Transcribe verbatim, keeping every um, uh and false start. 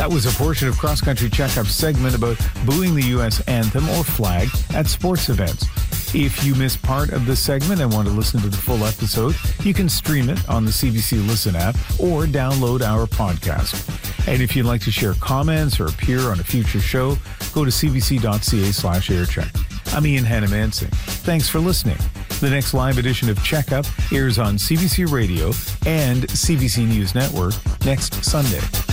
That was a portion of Cross Country Checkup's segment about booing the U S anthem or flag at sports events. If you missed part of this segment and want to listen to the full episode, you can stream it on the C B C Listen app or download our podcast. And if you'd like to share comments or appear on a future show, go to cbc.ca slash aircheck. I'm Ian Hannah-Mansing. Thanks for listening. The next live edition of Checkup airs on C B C Radio and C B C News Network next Sunday.